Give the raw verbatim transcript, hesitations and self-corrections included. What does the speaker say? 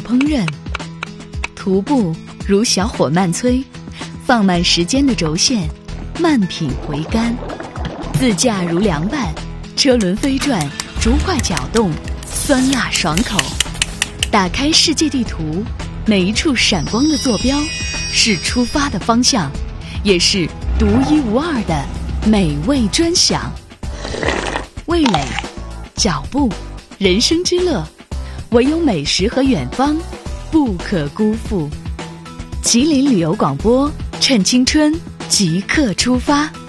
烹饪。徒步如小火慢催，放慢时间的轴线，慢品回甘。自驾如凉拌，车轮飞转，竹筷搅动，酸辣爽口。打开世界地图，每一处闪光的坐标，是出发的方向，也是独一无二的美味专享。味蕾、脚步、人生之乐，唯有美食和远方不可辜负。吉林旅游广播，趁青春即刻出发。